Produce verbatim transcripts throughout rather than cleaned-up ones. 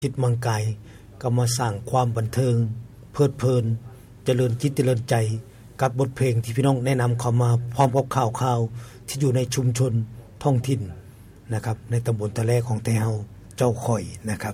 จิตมังกายก็มาสร้างความบันเทิงเพลิดเพลินเจริญจิตเจริญใจกับบทเพลงที่พี่น้องแนะนำเข้ามาพร้อมกับข่าวๆที่อยู่ในชุมชนท้องถิ่นนะครับในตำบลตะแลของแตเฮาเจ้าข่อยนะครับ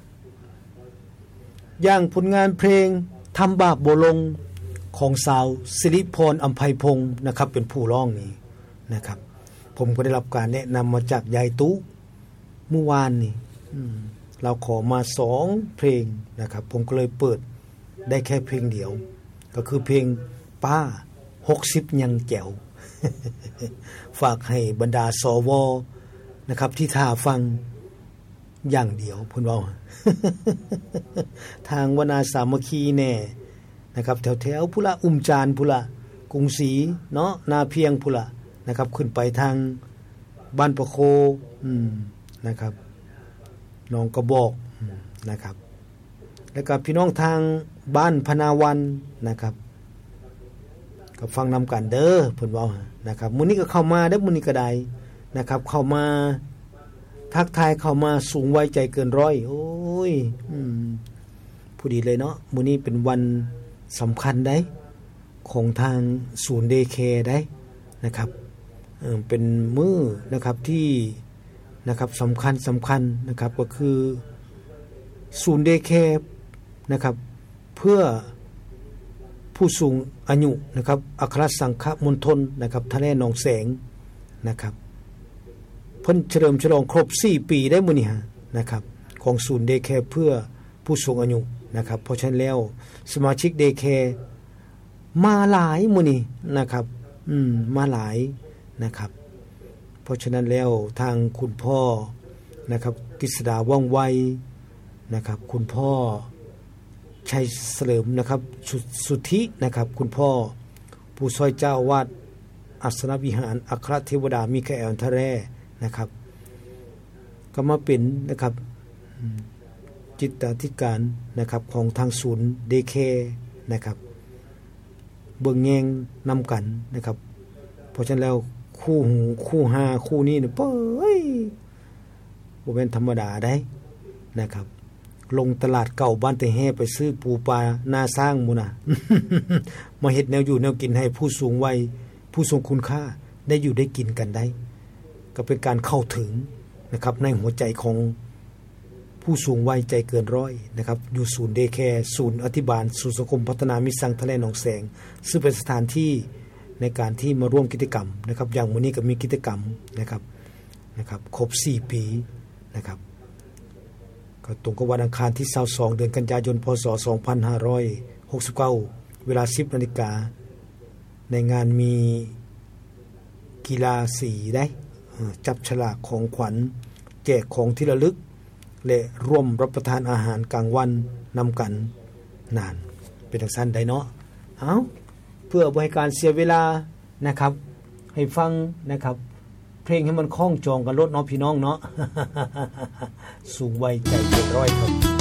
อย่างผลงานเพลงทำบาปบ่ลงของสาวสิริพรอำไพพงศ์นะครับเป็นผู้ร้องนี้นะครับผมก็ได้รับการแนะนำมาจากยายตุ๊เมื่อวานนี่เราขอมาสองเพลงนะครับผมก็เลยเปิดได้แค่เพลงเดียวก็คือเพลงป้าหกสิบยังแจ๋ว ฝากให้บรรดาสวนะครับที่ท่าฟังอย่างเดียวพุ่นเว้า ทางวนาสามัคคีแน่นะครับแถวๆพุละอุ้มจานพุละกรุงศรีเนาะนาเพียงพุละนะครับขึ้นไปทางบ้านประโคอืมนะครับน้องกระบอกนะครับแล้วก็พี่น้องทางบ้านพนาวันนะครับก็ฟังนำกันเด้อเพิ่นเว้านะครับมื้อนี้ก็เข้ามาได้มื้อนี้ก็ได้นะครับเข้ามาทักทายเข้ามาสูงวัยใจเกินร้อยโอ้ยอืมผู้ดีเลยเนาะมื้อนี้เป็นวันสำคัญได้ของทางศูนย์เดย์แคร์ได้นะครับเออเป็นมื้อนะครับที่นะครับสำคัญสำคัญนะครับก็คือศูนย์เดย์แคร์นะครับเพื่อผู้สูงอายุนะครับอัครสังฆมณฑลนะครับทะเลหนองแสงนะครับเพิ่นเฉลิมฉลองครบสี่ปีได้มื้อนี้นะครับของศูนย์เดย์แคร์เพื่อผู้สูงอายุนะครับเพราะฉะนั้นแล้วสมาชิกเดย์แคร์มาหลายมื้อนี้นะครับอืมมาหลายนะครับเพราะฉะนั้นแล้วทางคุณพ่อนะครับกฤษดาว่องไวนะครับคุณพ่อชัยเสริมนะครับสุทธินะครับคุณพ่อผู้ช่วยเจ้าวาดอัสนวิหารอัครเทวดามิคาเอลทะแรนะครับก็มาเป็นนะครับจิตอธิการนะครับของทางศูนย์เดย์แคร์นะครับเบิ่งแยงนำกันนะครับเพราะฉะนั้นแล้วคู่หูคู่ห้าคู่นี้เนี่ยเป้ยบ่แม่นธรรมดาได้นะครับลงตลาดเก่าบ้านแต่แห่ไปซื้อปูปลาหน้าสร้างหมู่น่ะ มาเฮ็ดแนวอยู่แนวกินให้ผู้สูงวัยผู้ทรงคุณค่าได้อยู่ได้กินกันได้ก็เป็นการเข้าถึงนะครับในหัวใจของผู้สูงวัยใจเกินร้อยนะครับอยู่ศูนย์เดย์แคร์ศูนย์อธิบาลศูนย์สังคมพัฒนามิตรสังทะเลหนองแสงซึ่งเป็นสถานที่ในการที่มาร่วมกิจกรรมนะครับอย่างมื้อนี้ก็มีกิจกรรมนะครับนะครับครบสี่ปีนะครับก็ตรงกับวันอังคารที่ยี่สิบสองเดือนกันยายนพศสองพันห้าร้อยหกสิบเก้าเวลา สิบนาฬิกาในงานมีกีฬาสีได้จับฉลากของขวัญแจกของที่ระลึกและร่วมรับประทานอาหารกลางวันนำกันนานเป็นจังซั่นได้เนาะเอ้าเพื่อบริการเสียเวลานะครับให้ฟังนะครับเพลงให้มันคล้องจองกันรถเนาะพี่น้องเนาะ สูงวัยใจเกินร้อยครับ